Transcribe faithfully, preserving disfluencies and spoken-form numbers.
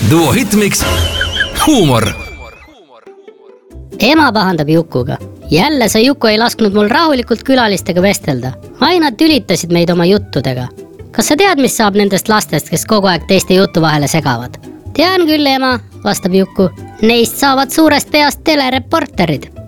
Duo Hitmix. Huumor. Ema pahandab Jukuga. Jälle see Juku ei lasknud mul rahulikult külalistega vestelda. Aina tülitasid meid oma juttudega. Kas sa tead, mis saab nendest lastest, kes kogu aeg teiste jutu vahele segavad? Tean küll, ema, vastab Juku. Neist saavad suurest peast telereporterid.